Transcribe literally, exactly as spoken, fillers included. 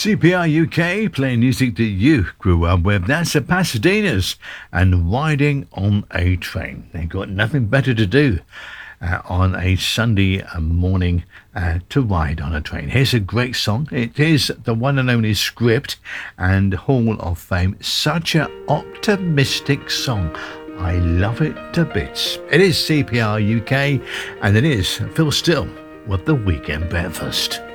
C P R U K, playing music that you grew up with. That's the Pasadenas and Riding on a Train. They've got nothing better to do uh, on a Sunday morning uh, to ride on a train. Here's a great song. It is the one and only Script and Hall of Fame. Such an optimistic song. I love it to bits. It is C P R U K and it is Phil Still with The Weekend Breakfast.